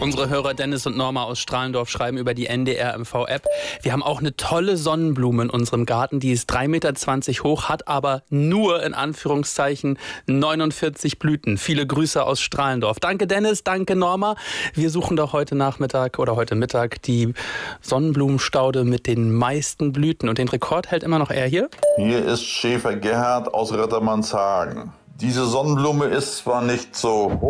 Unsere Hörer Dennis und Norma aus Strahlendorf schreiben über die NDR MV-App. Wir haben auch eine tolle Sonnenblume in unserem Garten. Die ist 3,20 Meter hoch, hat aber nur in Anführungszeichen 49 Blüten. Viele Grüße aus Strahlendorf. Danke Dennis, danke Norma. Wir suchen doch heute Nachmittag oder heute Mittag die Sonnenblumenstaude mit den meisten Blüten. Und den Rekord hält immer noch er hier. Hier ist Schäfer Gerhard aus Rittermannshagen. Diese Sonnenblume ist zwar nicht so hoch,